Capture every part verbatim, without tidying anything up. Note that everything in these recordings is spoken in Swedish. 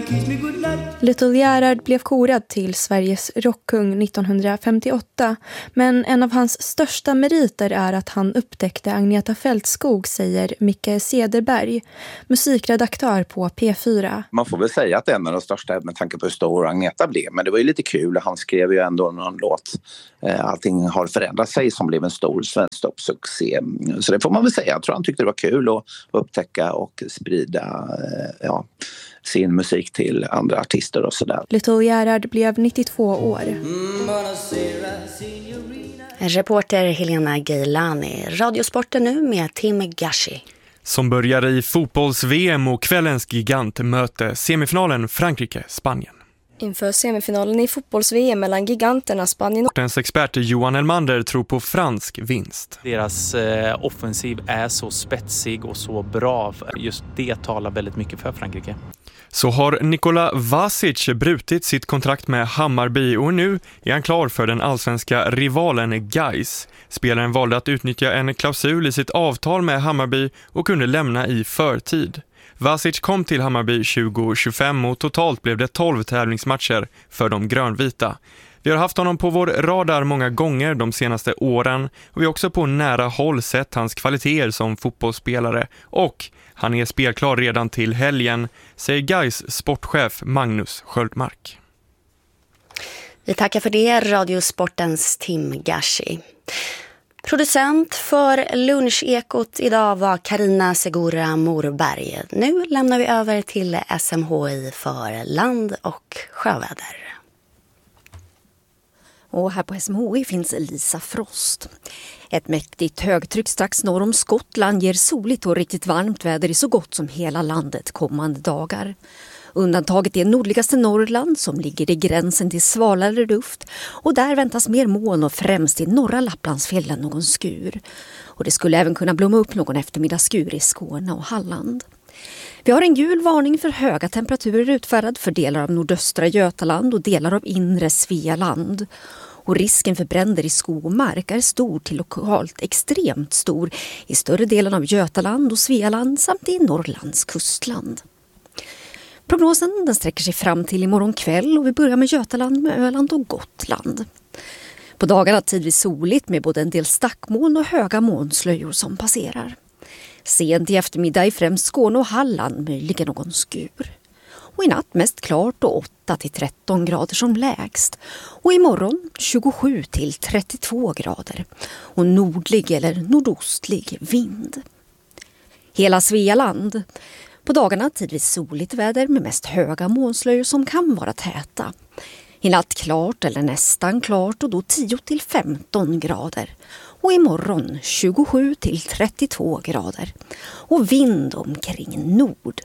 Little Gerhard blev korad till Sveriges rockkung nittonhundrafemtioåtta, men en av hans största meriter är att han upptäckte Agneta Fältskog, säger Micke Cederberg, musikredaktör på P fyra. Man får väl säga att det är en av de största med tanke på hur stor Agneta blev, men det var ju lite kul. Han skrev ju ändå någon låt. Allting har förändrat sig som blev en stor svensk toppsuccé. Så det får man väl säga. Jag tror han tyckte det var kul att upptäcka och sprida ja, sin musik till andra artister och sådär. Little Gerhard blev nittiotvå år. Reporter Helena Gailani. Radiosporten nu med Tim Gashi. Som börjar i fotbolls-V M och kvällens gigantmöte, semifinalen Frankrike-Spanien. Inför semifinalen i fotbolls-V M mellan giganterna Spanien och... Sportens expert Johan Elmander tror på fransk vinst. Deras eh, offensiv är så spetsig och så bra. Just det talar väldigt mycket för Frankrike. Så har Nikola Vasic brutit sitt kontrakt med Hammarby och nu är han klar för den allsvenska rivalen Gais. Spelaren valde att utnyttja en klausul i sitt avtal med Hammarby och kunde lämna i förtid. Vasic kom till Hammarby tjugo tjugofem och totalt blev det tolv tävlingsmatcher för de grönvita. Vi har haft honom på vår radar många gånger de senaste åren och vi har också på nära håll sett hans kvaliteter som fotbollsspelare och han är spelklar redan till helgen, säger Gais sportchef Magnus Sköldmark. Vi tackar för det, Radiosportens Tim Gashi. Producent för Lunchekot idag var Karina Segura Morberg. Nu lämnar vi över till S M H I för land- och sjöväder. Och här på S M H I finns Lisa Frost. Ett mäktigt högtryck strax norr om Skottland ger soligt och riktigt varmt väder i så gott som hela landet kommande dagar. Undantaget är nordligaste Norrland som ligger i gränsen till svalare luft och där väntas mer moln och främst i norra Lapplandsfjällen någon skur. Och det skulle även kunna blomma upp någon eftermiddagsskur i Skåne och Halland. Vi har en gul varning för höga temperaturer utfärdad för delar av nordöstra Götaland och delar av inre Svealand. Och risken för bränder i skog och mark är stor till lokalt extremt stor i större delen av Götaland och Svealand samt i Norrlands kustland. Prognosen den sträcker sig fram till imorgon kväll och vi börjar med Götaland, med Öland och Gotland. På dagarna tidvis soligt med både en del stackmoln och höga molnslöjor som passerar. Sent i eftermiddag i främst Skåne och Halland möjligen någon skur. Och i natt mest klart och åtta till tretton grader som lägst. Och imorgon tjugosju till trettiotvå grader. Och nordlig eller nordostlig vind. Hela Svealand. På dagarna tidvis soligt väder med mest höga molnslöjor som kan vara täta. I natt klart eller nästan klart och då tio till femton grader. Och imorgon tjugosju till trettiotvå grader. Och vind omkring nord.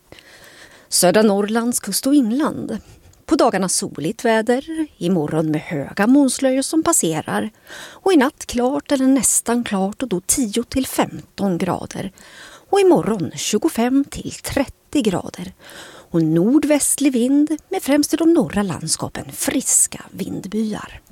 Södra Norrlands kust och inland. På dagarna soligt väder, imorgon med höga molnslöjor som passerar. Och i natt klart eller nästan klart och då tio till femton grader. Och imorgon tjugofem till trettio grader. Och nordvästlig vind med främst i de norra landskapen friska vindbyar.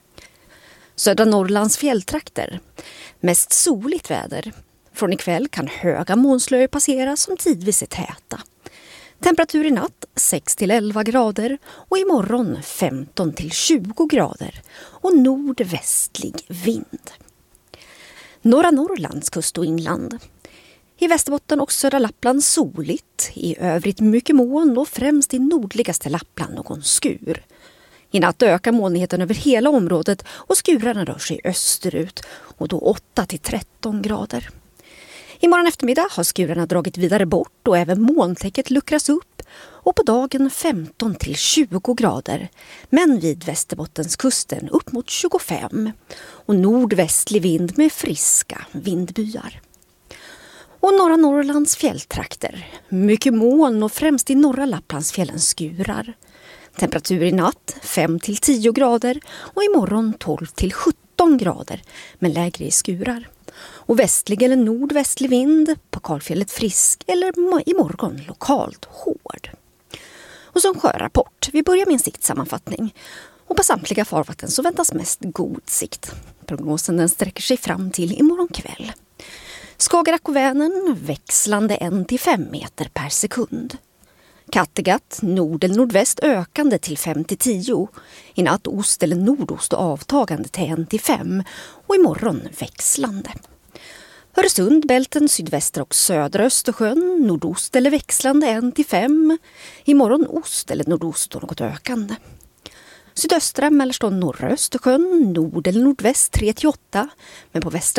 Södra Norrlands fjälltrakter. Mest soligt väder. Från ikväll kan höga molnslöjor passera som tidvis är täta. Temperatur i natt sex till elva grader och imorgon femton till tjugo grader och nordvästlig vind. Norra Norrlands kust och inland. I Västerbotten och södra Lappland soligt, i övrigt mycket moln och främst i nordligaste Lappland någon skur. I natt ökar molnigheten över hela området och skurarna rör sig österut och då åtta till tretton grader. Imorgon eftermiddag har skurarna dragit vidare bort och även molntäcket luckras upp och på dagen femton till tjugo grader men vid Västerbottenskusten upp mot tjugofem och nordvästlig vind med friska vindbyar. Och norra Norrlands fjälltrakter. Mycket moln och främst i norra Lapplandsfjällen skurar. Temperatur i natt fem till tio grader och imorgon tolv till sjutton grader men lägre i skurar. Och västlig eller nordvästlig vind, på kalfjället frisk eller imorgon lokalt hård. Och som sjörapport, vi börjar med en siktsammanfattning. Och på samtliga farvatten så väntas mest god sikt. Prognosen den sträcker sig fram till imorgon kväll. Skagerrak och Vänern växlande en till fem meter per sekund. Kattegatt, nord eller nordväst ökande till fem till tio. I natt ost eller nordost och avtagande till en till fem. Och imorgon växlande. Öresund, bälten, sydvästra och södra Östersjön, nordost eller växlande en till fem. Imorgon ost eller nordost och något ökande. Sydöstra, mellersta och norra Östersjön, nord eller nordväst tre till åtta. Men på västra